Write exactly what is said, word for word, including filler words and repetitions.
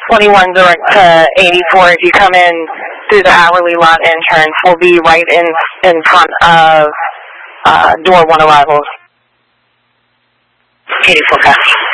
twenty-one direct to eighty-four. If you come in through the hourly lot entrance, we'll be right in in front of uh, door one arrivals. eighty-four, copy.